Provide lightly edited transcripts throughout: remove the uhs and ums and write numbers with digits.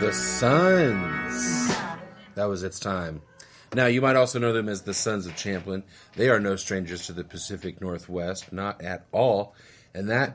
The Sons. That was its time. Now, you might also know them as the Sons of Champlin. They are no strangers to the Pacific Northwest, not at all. And that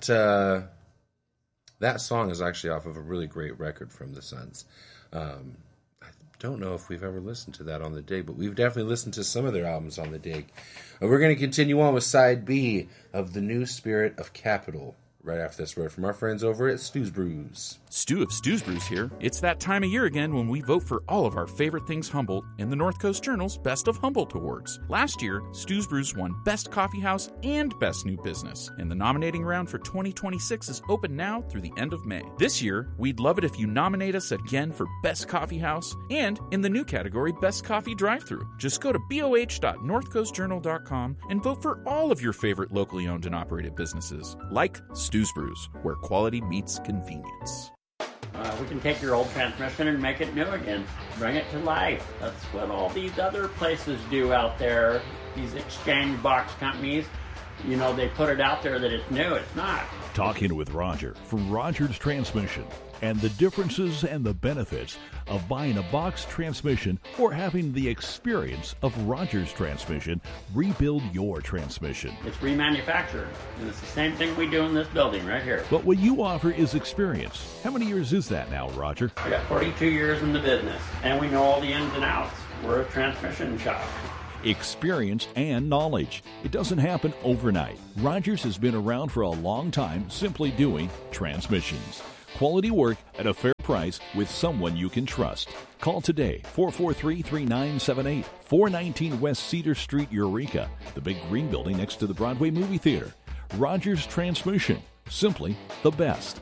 song is actually off of a really great record from the Sons. I don't know if we've ever listened to that on The Dig, but we've definitely listened to some of their albums on The Dig. And we're going to continue on with Side B of The New Spirit of Capital right after this word from our friends over at Stu's Brews. Stu of Stu's Brews here. It's that time of year again when we vote for all of our favorite things Humboldt in the North Coast Journal's Best of Humboldt Awards. Last year, Stu's Brews won Best Coffee House and Best New Business, and the nominating round for 2026 is open now through the end of May. This year, we'd love it if you nominate us again for Best Coffee House and in the new category Best Coffee Drive-Thru. Just go to boh.northcoastjournal.com and vote for all of your favorite locally owned and operated businesses, like Stu's Brews, where quality meets convenience. We can take your old transmission and make it new again. Bring it to life. That's what all these other places do out there. These exchange box companies, you know, they put it out there that it's new. It's not. Talking with Roger from Rogers Transmission and the differences and the benefits of buying a box transmission or having the experience of Rogers Transmission rebuild your transmission. It's remanufactured, and it's the same thing we do in this building right here. But what you offer is experience. How many years is that now, Roger? I got 42 years in the business, and we know all the ins and outs. We're a transmission shop. Experience and knowledge. It doesn't happen overnight. Rogers has been around for a long time simply doing transmissions. Quality work at a fair price with someone you can trust. Call today, 443-3978, 419 West Cedar Street, Eureka, the big green building next to the Broadway Movie Theater. Rogers Transmission, simply the best.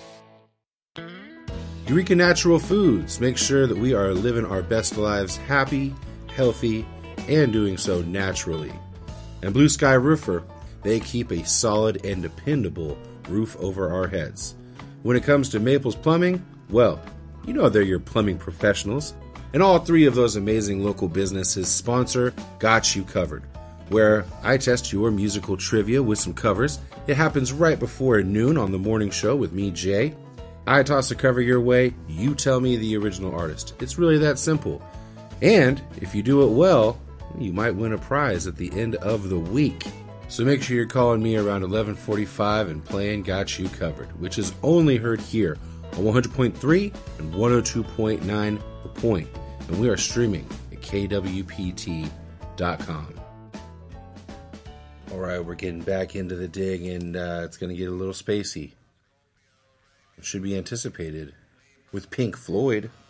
Eureka Natural Foods. Make sure that we are living our best lives happy, healthy, and doing so naturally. And Blue Sky Roofer, they keep a solid and dependable roof over our heads. When it comes to Maples Plumbing, well, you know they're your plumbing professionals. And all three of those amazing local businesses sponsor Got You Covered, where I test your musical trivia with some covers. It happens right before noon on the morning show with me, Jay. I toss a cover your way, you tell me the original artist. It's really that simple. And if you do it well, you might win a prize at the end of the week. So make sure you're calling me around 11:45 and playing Got You Covered, which is only heard here on 100.3 and 102.9 The Point. And we are streaming at kwpt.com. All right, we're getting back into the dig, and it's going to get a little spacey. It should be anticipated with Pink Floyd.